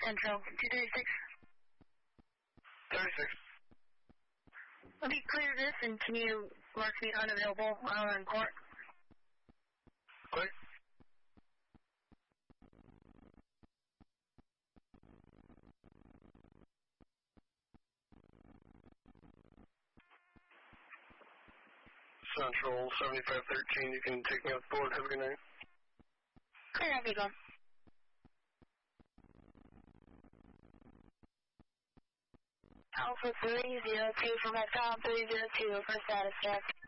Central, 236. 36. Let me clear this, and can you mark me unavailable on court? Clear. Central 7513, you can take me off board. Have a good night. Clear, have you gone? Alpha 302 for my top 302 for status check.